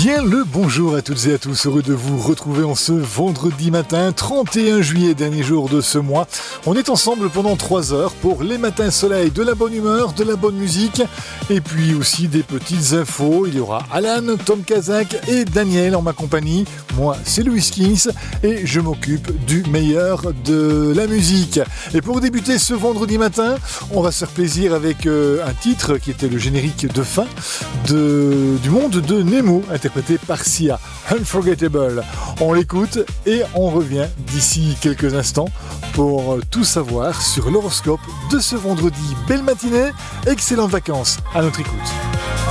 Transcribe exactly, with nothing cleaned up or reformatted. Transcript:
Bien le bonjour à toutes et à tous, heureux de vous retrouver en ce vendredi matin, trente et un juillet, dernier jour de ce mois. On est ensemble pendant trois heures pour les matins soleil, de la bonne humeur, de la bonne musique et puis aussi des petites infos. Il y aura Alan, Tom Kazak et Daniel en ma compagnie. Moi, c'est Louis Skins et je m'occupe du meilleur de la musique. Et pour débuter ce vendredi matin, on va se faire plaisir avec euh, un titre qui était le générique de fin de, du monde de Nemo, interprété par Sia, Unforgettable. On l'écoute et on revient d'ici quelques instants pour tout savoir sur l'horoscope de ce vendredi. Belle matinée, excellentes vacances à notre écoute.